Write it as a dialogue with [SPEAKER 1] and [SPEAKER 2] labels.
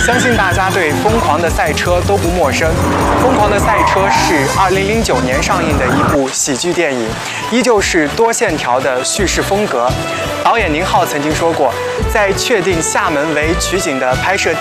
[SPEAKER 1] 相信大家对《疯狂的赛车》都不陌生，《疯狂的赛车》是2009年上映的一部喜剧电影，依旧是多线条的叙事风格。导演宁浩曾经说过，在确定厦门为取景的拍摄